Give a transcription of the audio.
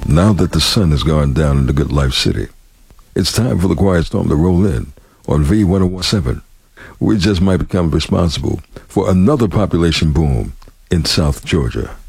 Now that the sun has gone down in the Good Life City, it's time for the quiet storm to roll in on V1017. We just might become responsible for another population boom in South Georgia.